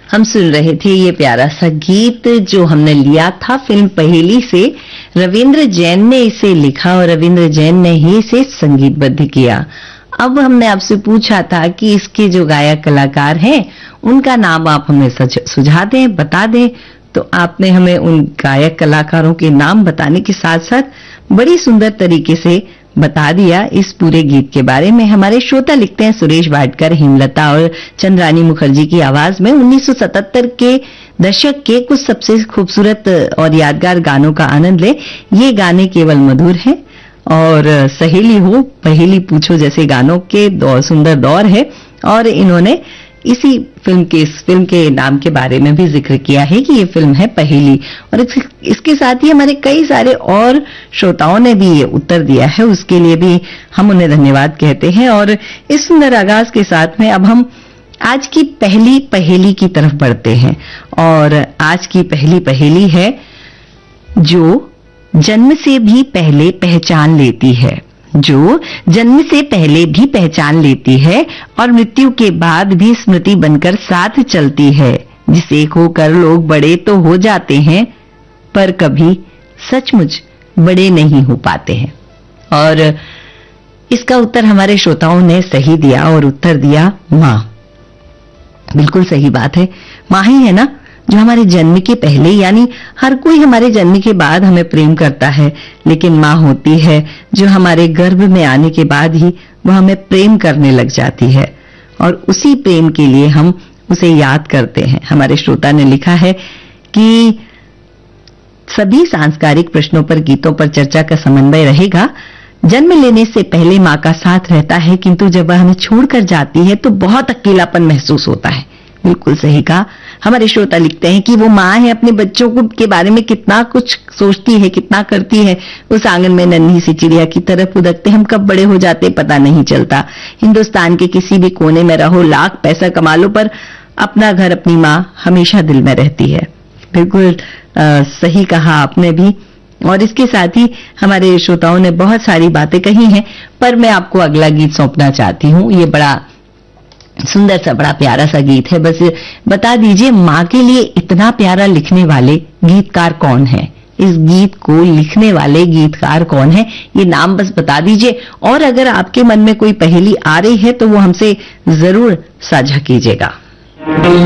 हम सुन रहे थे ये प्यारा सा गीत जो हमने लिया था फिल्म पहेली से। रविंद्र जैन ने इसे लिखा और रविंद्र जैन ने ही इसे संगीतबद्ध किया। अब हमने आपसे पूछा था कि इसके जो गायक कलाकार हैं उनका नाम आप हमें सुझा दें, बता दें। तो आपने हमें उन गायक कलाकारों के नाम बताने के साथ साथ बड़ी सुंदर तरीके से बता दिया इस पूरे गीत के बारे में। हमारे श्रोता लिखते हैं सुरेश वाडकर, हेमलता और चंद्रानी मुखर्जी की आवाज में 1977 के दशक के कुछ सबसे खूबसूरत और यादगार गानों का आनंद ले। ये गाने केवल मधुर हैं और सहेली हो पहेली पूछो जैसे गानों के सुंदर दौर है। और इन्होंने इसी फिल्म के नाम के बारे में भी जिक्र किया है कि ये फिल्म है पहेली। और इसके साथ ही हमारे कई सारे और श्रोताओं ने भी ये उत्तर दिया है, उसके लिए भी हम उन्हें धन्यवाद कहते हैं। और इस सुंदर आगाज के साथ में अब हम आज की पहली पहेली की तरफ बढ़ते हैं। और आज की पहली पहेली है जो जन्म से भी पहले पहचान लेती है, जो जन्म से पहले भी पहचान लेती है और मृत्यु के बाद भी स्मृति बनकर साथ चलती है, जिसे खोकर लोग बड़े तो हो जाते हैं पर कभी सचमुच बड़े नहीं हो पाते हैं। और इसका उत्तर हमारे श्रोताओं ने सही दिया और उत्तर दिया मां। बिल्कुल सही बात है, मां ही है ना जो हमारे जन्म के पहले, यानी हर कोई हमारे जन्म के बाद हमें प्रेम करता है, लेकिन मां होती है जो हमारे गर्भ में आने के बाद ही वो हमें प्रेम करने लग जाती है और उसी प्रेम के लिए हम उसे याद करते हैं। हमारे श्रोता ने लिखा है कि सभी सांस्कारिक प्रश्नों पर गीतों पर चर्चा का समन्वय रहेगा। जन्म लेने से पहले मां का साथ रहता है, किंतु जब वह हमें छोड़कर जाती है तो बहुत अकेलापन महसूस होता है। बिल्कुल सही कहा। हमारे श्रोता लिखते हैं कि वो माँ है, अपने बच्चों को के बारे में कितना कुछ सोचती है, कितना करती है। उस आंगन में नन्ही सी चिड़िया की तरह उदकते हम कब बड़े हो जाते पता नहीं चलता। हिंदुस्तान के किसी भी कोने में रहो, लाख पैसा कमा लो, पर अपना घर अपनी माँ हमेशा दिल में रहती है। बिल्कुल सही कहा आपने भी। और इसके साथ ही हमारे श्रोताओं ने बहुत सारी बातें कही हैं, पर मैं आपको अगला गीत सौंपना चाहती हूँ। ये बड़ा सुंदर सा बड़ा प्यारा सा गीत है। बस बता दीजिए माँ के लिए इतना प्यारा लिखने वाले गीतकार कौन है, इस गीत को लिखने वाले गीतकार कौन है, ये नाम बस बता दीजिए। और अगर आपके मन में कोई पहेली आ रही है तो वो हमसे जरूर साझा कीजिएगा।